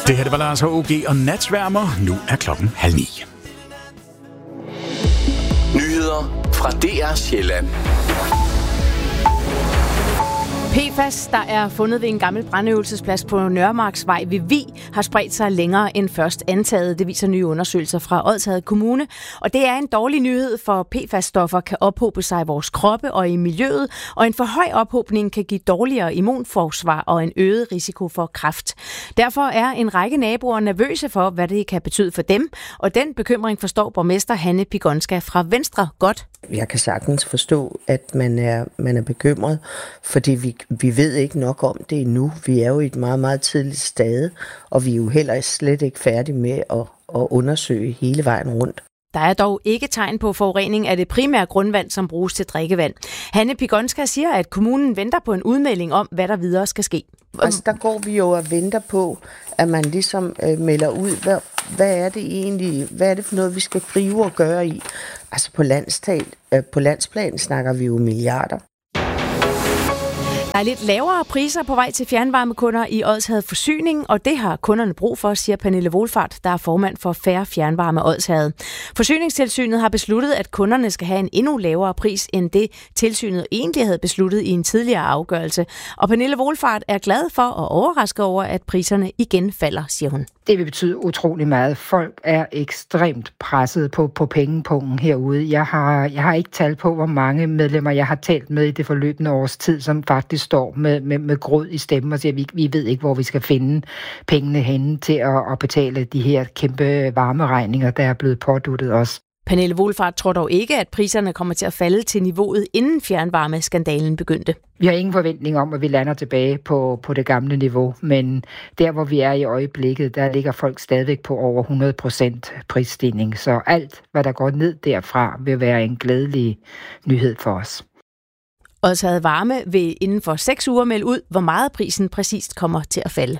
Det her det var Lars OG og Natsværmer. Nu er klokken 8:30. Nyheder fra DR Sjælland. PFAS, der er fundet ved en gammel brandøvelsesplads på Nørremarksvej ved Vig, har spredt sig længere end først antaget. Det viser nye undersøgelser fra Odsherred Kommune. Og det er en dårlig nyhed, for PFAS-stoffer kan ophobe sig i vores kroppe og i miljøet, og en for høj ophobning kan give dårligere immunforsvar og en øget risiko for kræft. Derfor er en række naboer nervøse for, hvad det kan betyde for dem, og den bekymring forstår borgmester Hanne Pigonska fra Venstre godt. Jeg kan sagtens forstå, at man er bekymret, fordi vi ved ikke nok om det endnu. Vi er jo i et meget, meget tidligt stade, og vi er jo heller slet ikke færdige med at undersøge hele vejen rundt. Der er dog ikke tegn på forurening af det primære grundvand, som bruges til drikkevand. Hanne Pigonska siger, at kommunen venter på en udmelding om, hvad der videre skal ske. Altså, der går vi jo og venter på, at man ligesom melder ud, hvad er det egentlig, hvad er det for noget, vi skal gribe og gøre i. Altså på landsplan snakker vi jo milliarder. Der er lidt lavere priser på vej til fjernvarmekunder i Odsherred Forsyning, og det har kunderne brug for, siger Pernille Wohlfahrt, der er formand for Fair Fjernvarme Odsherred. Forsyningstilsynet har besluttet, at kunderne skal have en endnu lavere pris, end det tilsynet egentlig havde besluttet i en tidligere afgørelse. Og Pernille Wohlfahrt er glad for og overrasket over, at priserne igen falder, siger hun. Det vil betyde utrolig meget. Folk er ekstremt presset på pengepungen herude. Jeg har ikke tal på, hvor mange medlemmer jeg har talt med i det forløbende års tid, som faktisk står med gråd i stemmen og siger, at vi ved ikke, hvor vi skal finde pengene henne til at betale de her kæmpe varmeregninger, der er blevet påduttet os. Pernille Wohlfahrt tror dog ikke, at priserne kommer til at falde til niveauet, inden fjernvarmeskandalen begyndte. Vi har ingen forventning om, at vi lander tilbage på det gamle niveau, men der, hvor vi er i øjeblikket, der ligger folk stadigvæk på over 100% prisstigning. Så alt, hvad der går ned derfra, vil være en glædelig nyhed for os. Odsherred Varme vil inden for 6 uger melde ud, hvor meget prisen præcist kommer til at falde.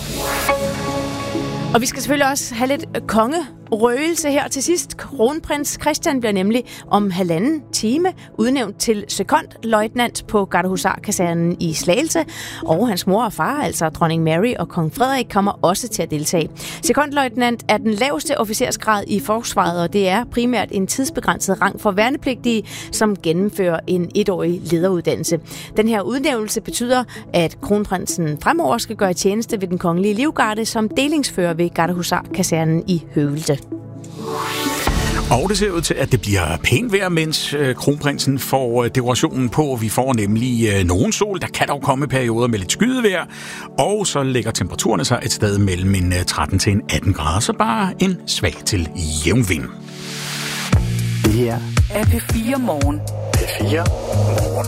Og vi skal selvfølgelig også have lidt kongerøgelse her til sidst. Kronprins Christian bliver nemlig om 1,5 time udnævnt til sekondløjtnant på Gardehusarkasernen i Slagelse. Og hans mor og far, altså dronning Mary og kong Frederik, kommer også til at deltage. Sekondløjtnant er den laveste officersgrad i forsvaret, og det er primært en tidsbegrænset rang for værnepligtige, som gennemfører en 1-årig lederuddannelse. Den her udnævnelse betyder, at kronprinsen fremover skal gøre tjeneste ved den kongelige livgarde som delingsfører ved Gardehusarkasernen i Høvelte. Og det ser ud til, at det bliver pænt vejr, mens kronprinsen får dekorationen på. Vi får nemlig nogen sol, der kan dog komme perioder med lidt skydevejr. Og så ligger temperaturerne sig et sted mellem en 13 til en 18 grader, så bare en svag til jævn vind. Det her er P4 Morgen. P4 Morgen.